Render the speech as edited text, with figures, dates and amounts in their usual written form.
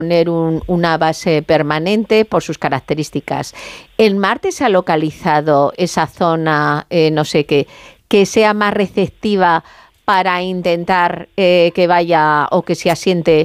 poner una base permanente por sus características. ¿En Marte se ha localizado esa zona, no sé qué, que sea más receptiva para intentar que vaya o que se asiente